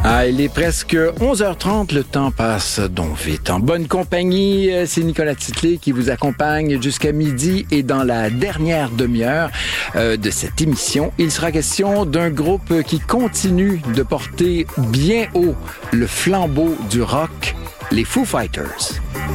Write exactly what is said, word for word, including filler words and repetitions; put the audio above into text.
Ah, il est presque onze heures trente, le temps passe donc vite. En bonne compagnie, c'est Nicolas Titley qui vous accompagne jusqu'à midi et dans la dernière demi-heure euh, de cette émission, il sera question d'un groupe qui continue de porter bien haut le flambeau du rock, les Foo Fighters.